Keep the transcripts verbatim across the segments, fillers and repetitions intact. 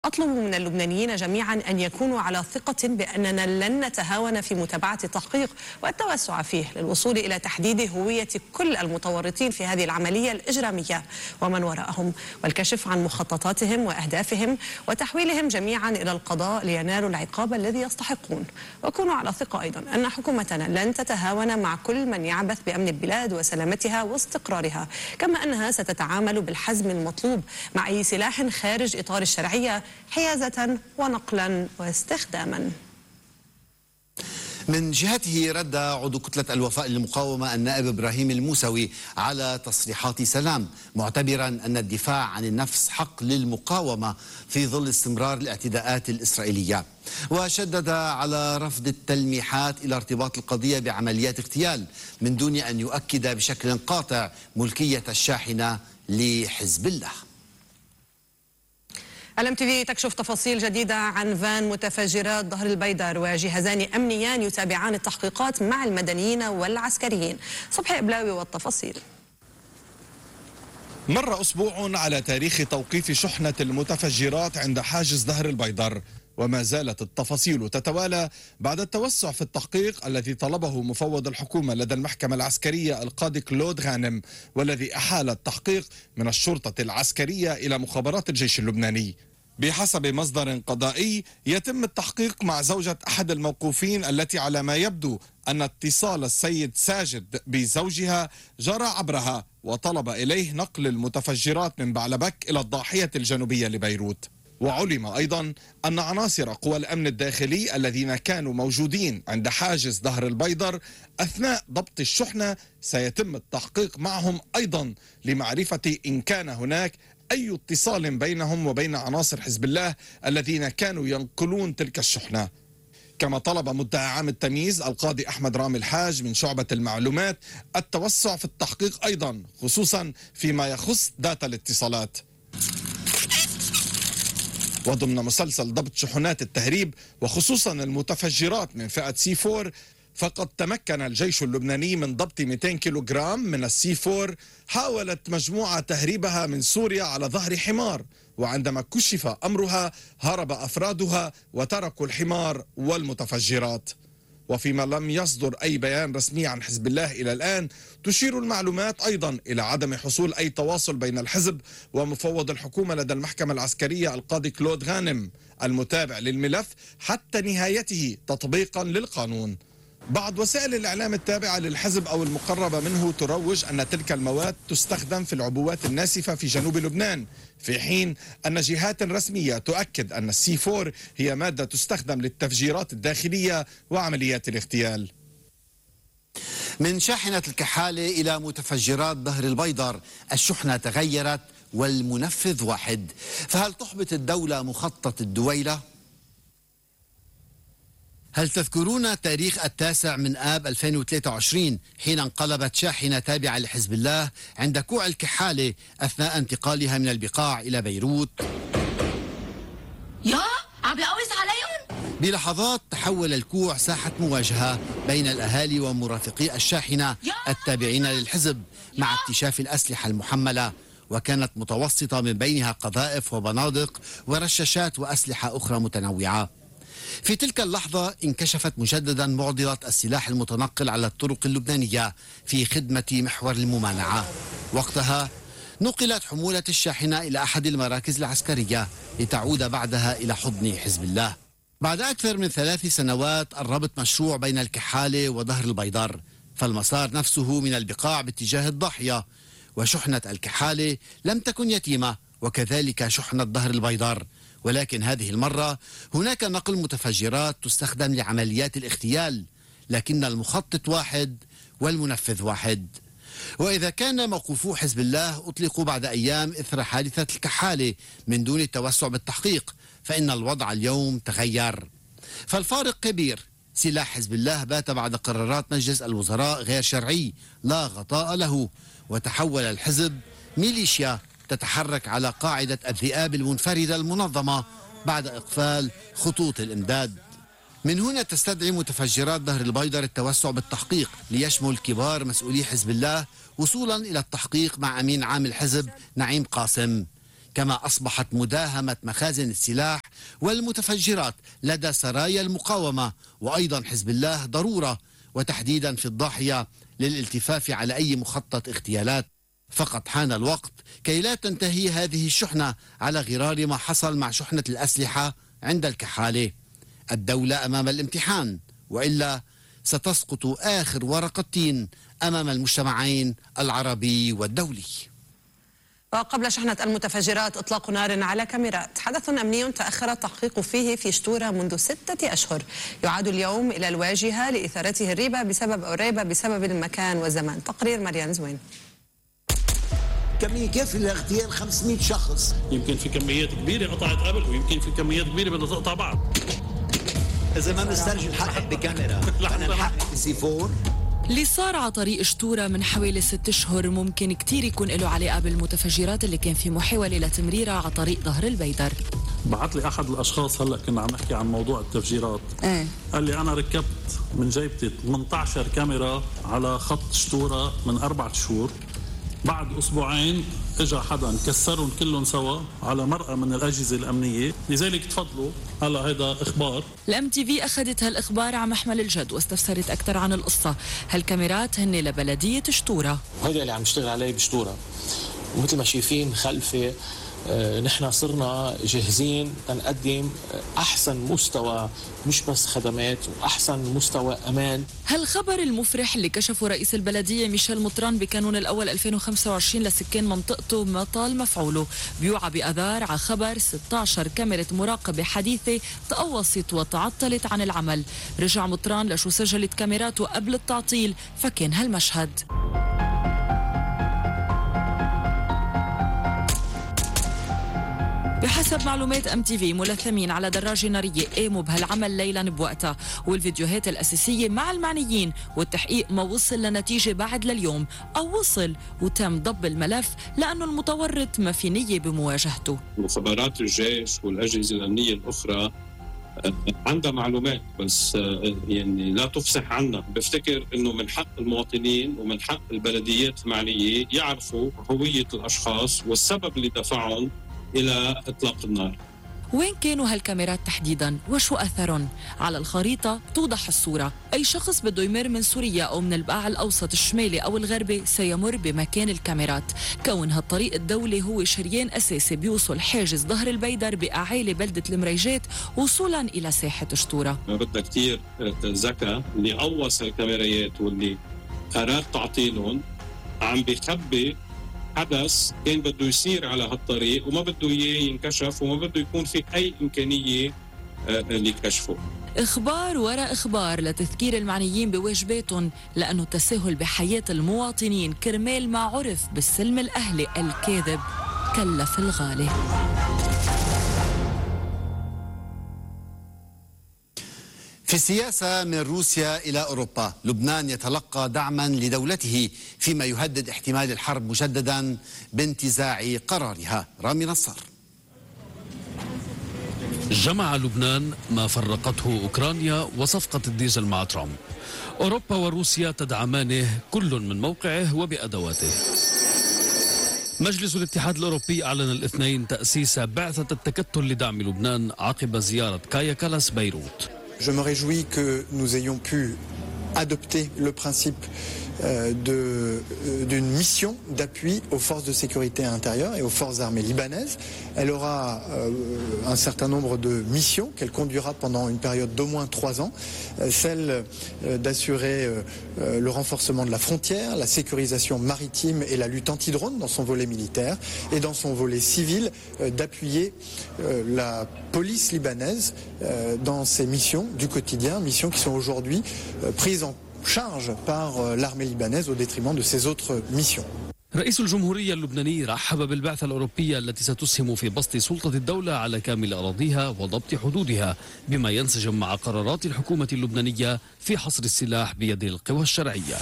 أطلب من اللبنانيين جميعا أن يكونوا على ثقة بأننا لن نتهاون في متابعة التحقيق والتوسع فيه للوصول إلى تحديد هوية كل المتورطين في هذه العملية الإجرامية ومن وراءهم، والكشف عن مخططاتهم وأهدافهم وتحويلهم جميعا إلى القضاء لينالوا العقاب الذي يستحقون. وكونوا على ثقة أيضا أن حكومتنا لن تتهاون مع كل من يعبث بأمن البلاد وسلامتها واستقرارها، كما أنها ستتعامل بالحزم المطلوب مع أي سلاح خارج إطار الشرعية حيازة ونقلا واستخداما. من جهته رد عضو كتلة الوفاء للمقاومة النائب إبراهيم الموسوي على تصريحات سلام، معتبرا أن الدفاع عن النفس حق للمقاومة في ظل استمرار الاعتداءات الإسرائيلية، وشدد على رفض التلميحات إلى ارتباط القضية بعمليات اغتيال من دون أن يؤكد بشكل قاطع ملكية الشاحنة لحزب الله. الام تي في تكشف تفاصيل جديدة عن فان متفجرات ظهر البيدر وجهازان أمنيان يتابعان التحقيقات مع المدنيين والعسكريين. صبحي إبلاوي والتفاصيل. مر أسبوع على تاريخ توقيف شحنة المتفجرات عند حاجز ظهر البيدر، وما زالت التفاصيل تتوالى بعد التوسع في التحقيق الذي طلبه مفوض الحكومة لدى المحكمة العسكرية القاضي كلود غانم، والذي أحال التحقيق من الشرطة العسكرية إلى مخابرات الجيش اللبناني. بحسب مصدر قضائي يتم التحقيق مع زوجة أحد الموقوفين التي على ما يبدو أن اتصال السيد ساجد بزوجها جرى عبرها، وطلب إليه نقل المتفجرات من بعلبك إلى الضاحية الجنوبية لبيروت. وعلم أيضا أن عناصر قوى الأمن الداخلي الذين كانوا موجودين عند حاجز ظهر البيدر أثناء ضبط الشحنة سيتم التحقيق معهم أيضا لمعرفة إن كان هناك أي اتصال بينهم وبين عناصر حزب الله الذين كانوا ينقلون تلك الشحنة. كما طلب مدعي عام التمييز القاضي أحمد رامي الحاج من شعبة المعلومات التوسع في التحقيق أيضا، خصوصا فيما يخص داتا الاتصالات. وضمن مسلسل ضبط شحنات التهريب وخصوصا المتفجرات من فئة سي فور، فقد تمكن الجيش اللبناني من ضبط مئتين كيلوغرام من السي فور حاولت مجموعة تهريبها من سوريا على ظهر حمار، وعندما كشف أمرها هرب أفرادها وتركوا الحمار والمتفجرات. وفيما لم يصدر أي بيان رسمي عن حزب الله إلى الآن، تشير المعلومات أيضا إلى عدم حصول أي تواصل بين الحزب ومفوض الحكومة لدى المحكمة العسكرية القاضي كلود غانم المتابع للملف حتى نهايته تطبيقا للقانون. بعض وسائل الإعلام التابعة للحزب أو المقربة منه تروج أن تلك المواد تستخدم في العبوات الناسفة في جنوب لبنان، في حين أن جهات رسمية تؤكد أن السي فور هي مادة تستخدم للتفجيرات الداخلية وعمليات الاغتيال. من شاحنة الكحالة إلى متفجرات ظهر البيدر، الشحنة تغيرت والمنفذ واحد، فهل تحبط الدولة مخطط الدويلة؟ هل تذكرون تاريخ التاسع من آب ألفين وثلاثة وعشرين حين انقلبت شاحنة تابعة لحزب الله عند كوع الكحالة أثناء انتقالها من البقاع إلى بيروت؟ يا عم بقوص عليهم. بلحظات تحول الكوع ساحة مواجهة بين الأهالي ومرافقي الشاحنة التابعين للحزب مع اكتشاف الأسلحة المحملة، وكانت متوسطة من بينها قذائف وبنادق ورشاشات وأسلحة أخرى متنوعة. في تلك اللحظة انكشفت مجددا معضلة السلاح المتنقل على الطرق اللبنانية في خدمة محور الممانعة. وقتها نقلت حمولة الشاحنة إلى أحد المراكز العسكرية لتعود بعدها إلى حضن حزب الله. بعد أكثر من ثلاث سنوات الربط مشروع بين الكحالة وظهر البيدر، فالمسار نفسه من البقاع باتجاه الضاحية، وشحنة الكحالة لم تكن يتيمة وكذلك شحنة ظهر البيدر، ولكن هذه المرة هناك نقل متفجرات تستخدم لعمليات الاغتيال، لكن المخطط واحد والمنفذ واحد. وإذا كان موقوفو حزب الله أطلقوا بعد أيام إثر حادثة الكحالة من دون التوسع بالتحقيق، فإن الوضع اليوم تغير. فالفارق كبير، سلاح حزب الله بات بعد قرارات مجلس الوزراء غير شرعي لا غطاء له، وتحول الحزب ميليشيا تتحرك على قاعدة الذئاب المنفردة المنظمة بعد إقفال خطوط الإمداد. من هنا تستدعي متفجرات ظهر البيدر التوسع بالتحقيق ليشمل كبار مسؤولي حزب الله وصولا إلى التحقيق مع أمين عام الحزب نعيم قاسم. كما أصبحت مداهمة مخازن السلاح والمتفجرات لدى سرايا المقاومة وأيضا حزب الله ضرورة، وتحديدا في الضاحية للالتفاف على أي مخطط اغتيالات. فقط حان الوقت كي لا تنتهي هذه الشحنة على غرار ما حصل مع شحنة الأسلحة عند الكحالة. الدولة أمام الامتحان، وإلا ستسقط آخر ورقة تين أمام المجتمعين العربي والدولي. وقبل شحنة المتفجرات إطلاق نار على كاميرات، حدث أمني تأخر التحقيق فيه في شتورة منذ ستة أشهر، يعاد اليوم إلى الواجهة لإثارته الريبة بسبب أو الريبة بسبب المكان والزمان. تقرير مريان زوين. كمية كيف الاغتيال خمسمئة شخص، يمكن في كميات كبيرة قطعت قبل ويمكن في كميات كبيرة بدها تقطع بعض. إذا ما بنسترجي الحق بكاميرا أنا الحق بسي فور. اللي صار على طريق شتورة من حوالي ست أشهر ممكن كتير يكون له علاقة بالمتفجرات اللي كان في محاولة لتمريرها على طريق ظهر البيدر. بعت لي أحد الأشخاص هلأ كنا عم نحكي عن موضوع التفجيرات، ايه قال لي أنا ركبت من جيبتي ثمانية عشر كاميرا على خط شتورة من أربعة شهور، بعد أسبوعين إجا حدا كسرهم كلهم سوا على مرأة من الأجهزة الأمنية، لذلك تفضلوا هلا هذا إخبار. الام تي في أخذت هالإخبار على محمل الجد واستفسرت أكثر عن القصة. هالكاميرات هن لبلدية شتورة، وهذا اللي عم نشتغل عليه بشتورة، ومثل ما شايفين خلفي آه نحن صرنا جاهزين تنقدم أحسن مستوى مش بس خدمات وأحسن مستوى أمان. هالخبر المفرح اللي كشفه رئيس البلدية ميشيل مطران بكانون الأول ألفين وخمسة وعشرين لسكان منطقته ما طال مفعوله، بيوعى بأذار على خبر ستة عشر كاميرا مراقبة حديثة تقوصت وتعطلت عن العمل. رجع مطران لشو سجلت كاميراته قبل التعطيل، فكان هالمشهد. بحسب معلومات ام تي في ملثمين على دراجة نارية قاموا بهالعمل ليلا بوقتها، والفيديوهات الأساسية مع المعنيين، والتحقيق ما وصل لنتيجة بعد لليوم، أو وصل وتم ضب الملف لأنه المتورط ما في نية بمواجهته. مخابرات الجيش والأجهزة الأمنية الأخرى عندها معلومات بس يعني لا تفصح عنها. بفتكر انه من حق المواطنين ومن حق البلديات المعنية يعرفوا هوية الاشخاص والسبب اللي دفعهم الى اطلاق النار. وين كانوا هالكاميرات تحديداً؟ وشو أثرهم؟ على الخريطة توضح الصورة، أي شخص بده يمر من سوريا أو من البقاع الأوسط الشمالي أو الغربي سيمر بمكان الكاميرات، كون هالطريق الدولي هو شريان أساسي بيوصل حاجز ظهر البيدر بأعالي بلدة المريجات وصولاً إلى ساحة شتورة. بدنا كتير ذكاء اللي قوص الكاميرات واللي أراد تعطيلهم، عم بيخبي حدث كان بده يصير على هالطريق وما بده اياه ينكشف وما بده يكون في اي امكانيه لكشفه. اخبار وراء اخبار لتذكير المعنيين بواجباتهم، لانه التساهل بحياه المواطنين كرمال ما عرف بالسلم الاهلي الكاذب كلف الغالي. في السياسة من روسيا إلى أوروبا، لبنان يتلقى دعما لدولته فيما يهدد احتمال الحرب مجددا بانتزاع قرارها. رامي نصر. جمع لبنان ما فرقته أوكرانيا وصفقة الديزل مع ترامب. أوروبا وروسيا تدعمانه كل من موقعه وبأدواته. مجلس الاتحاد الأوروبي أعلن الاثنين تأسيس بعثة التكتل لدعم لبنان عقب زيارة كايا كالاس بيروت. Je me réjouis que nous ayons pu adopter le principe d'une mission d'appui aux forces de sécurité intérieure et aux forces armées libanaises. Elle aura un certain nombre de missions qu'elle conduira pendant une période d'au moins trois ans, celle d'assurer le renforcement de la frontière, la sécurisation maritime et la lutte anti-drone dans son volet militaire, et dans son volet civil d'appuyer la police libanaise dans ses missions du quotidien, missions qui sont aujourd'hui prises en charge par l'armée libanaise au détriment de ses autres missions. رئيس الجمهورية اللبناني رحب بالبعثة الأوروبية التي ستسهم في بسط سلطة الدولة على كامل أراضيها وضبط حدودها، بما ينسجم مع قرارات الحكومة اللبنانية في حصر السلاح بيد القوى الشرعية.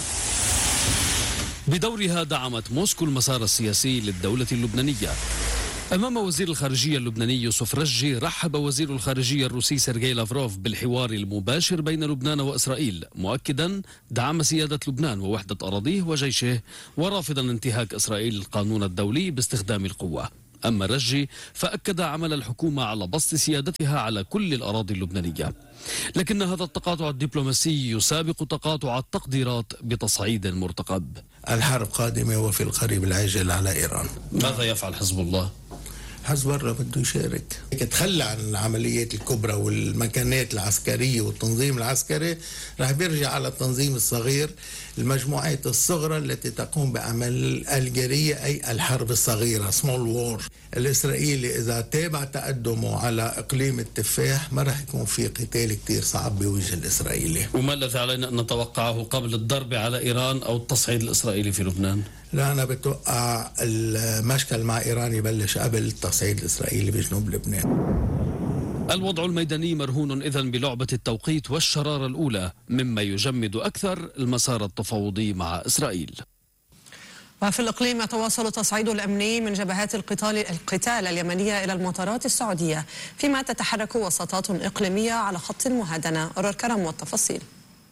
بدورها دعمت موسكو المسار السياسي للدولة اللبنانية. أمام وزير الخارجية اللبناني يوسف رجي، رحب وزير الخارجية الروسي سيرجي لافروف بالحوار المباشر بين لبنان وإسرائيل، مؤكدا دعم سيادة لبنان ووحدة أراضيه وجيشه، ورافضا انتهاك إسرائيل القانون الدولي باستخدام القوة. أما الرجي فأكد عمل الحكومة على بسط سيادتها على كل الأراضي اللبنانية، لكن هذا التقاطع الدبلوماسي يسابق تقاطع التقديرات بتصعيد مرتقب. الحرب قادمة وفي القريب العاجل على إيران. ماذا يفعل حزب الله؟ حزب الله بده يشارك، يتخلى عن العمليات الكبرى والمكانات العسكرية والتنظيم العسكري، رح بيرجع على التنظيم الصغير، المجموعات الصغرى التي تقوم بأعمال الجارية أي الحرب الصغيرة سمول وور. الإسرائيلي إذا تابع تقدمه على إقليم التفاح ما رح يكون في قتال كتير صعب بوجه الإسرائيلي. وما الذي علينا أن نتوقعه قبل الضرب على إيران أو التصعيد الإسرائيلي في لبنان؟ لا، أنا بتوقع المشكل مع إيران يبلش قبل التصعيد الإسرائيلي بجنوب لبنان. الوضع الميداني مرهون إذن بلعبة التوقيت والشرارة الأولى، مما يجمد أكثر المسار التفاوضي مع إسرائيل. وفي الإقليم يتواصل التصعيد الأمني من جبهات القتال القتال اليمنية إلى المطارات السعودية، فيما تتحرك وساطات إقليمية على خط المهادنة. أرى الكرم والتفاصيل.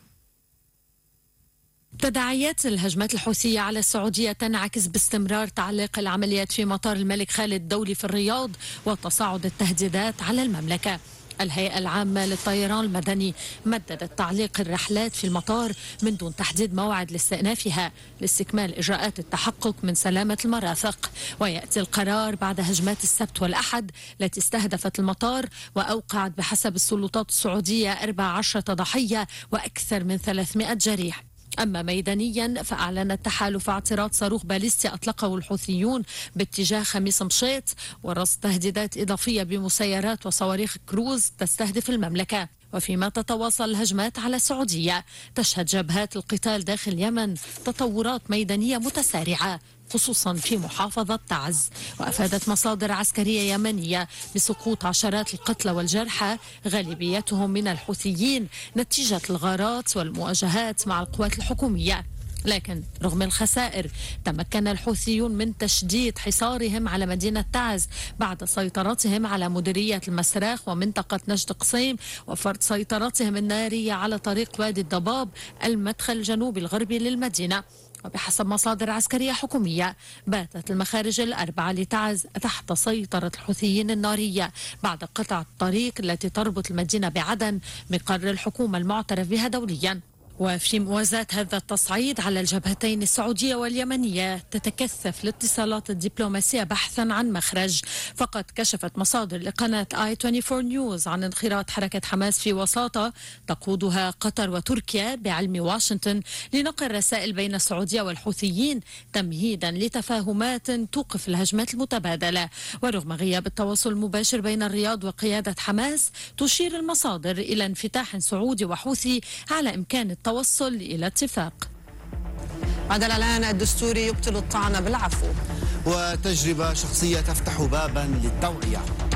تداعيات الهجمات الحوثية على السعودية تنعكس باستمرار تعليق العمليات في مطار الملك خالد الدولي في الرياض وتصاعد التهديدات على المملكة. الهيئة العامة للطيران المدني مددت تعليق الرحلات في المطار من دون تحديد موعد لاستئنافها لاستكمال إجراءات التحقق من سلامة المرافق. ويأتي القرار بعد هجمات السبت والأحد التي استهدفت المطار وأوقعت بحسب السلطات السعودية أربع عشرة ضحية وأكثر من ثلاثمائة جريح. أما ميدانيا فأعلن التحالف اعتراض صاروخ باليستي أطلقه الحوثيون باتجاه خميس مشيط ورصد تهديدات إضافية بمسيرات وصواريخ كروز تستهدف المملكة. وفيما تتواصل الهجمات على السعودية تشهد جبهات القتال داخل اليمن تطورات ميدانية متسارعة خصوصا في محافظة تعز. وأفادت مصادر عسكرية يمنية بسقوط عشرات القتلى والجرحى غالبيتهم من الحوثيين نتيجة الغارات والمواجهات مع القوات الحكومية. لكن رغم الخسائر تمكن الحوثيون من تشديد حصارهم على مدينة تعز بعد سيطرتهم على مديرية المسراخ ومنطقة نجد قصيم وفرض سيطرتهم النارية على طريق وادي الضباب المدخل الجنوبي الغربي للمدينة. وبحسب مصادر عسكرية حكومية باتت المخارج الأربعة لتعز تحت سيطرة الحوثيين النارية بعد قطع الطريق التي تربط المدينة بعدن مقر الحكومة المعترف بها دوليا. وفي موازاة هذا التصعيد على الجبهتين السعودية واليمنية تتكثف الاتصالات الدبلوماسية بحثا عن مخرج. فقد كشفت مصادر لقناة آي أربعة وعشرين نيوز عن انخراط حركة حماس في وساطة تقودها قطر وتركيا بعلم واشنطن لنقل رسائل بين السعودية والحوثيين تمهيدا لتفاهمات توقف الهجمات المتبادلة. ورغم غياب التواصل المباشر بين الرياض وقيادة حماس تشير المصادر إلى انفتاح سعودي وحوثي على إمكان التوصل إلى اتفاق. بعد الإعلان الدستوري يبطل الطعن بالعفو. وتجربة شخصية تفتح بابا للتوعية.